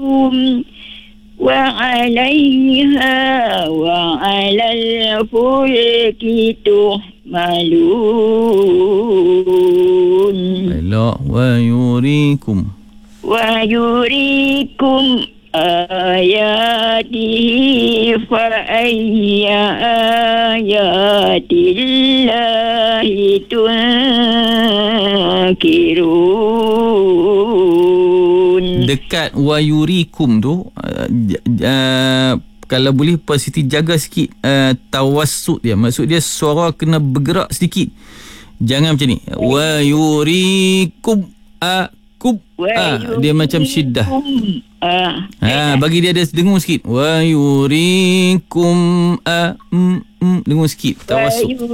وعليها وعلى الفلك تحملون. Elok. ويريكم آياته فأي آيات الله تنكرون. Dekat wayurikum tu kalau boleh Puan Siti jaga sikit tawassut dia. Maksud dia suara kena bergerak sedikit. Jangan macam ni. Wayurikum dia macam syiddah. Bagi dia ada dengung sikit. Wayurikum dengung sikit tawassut.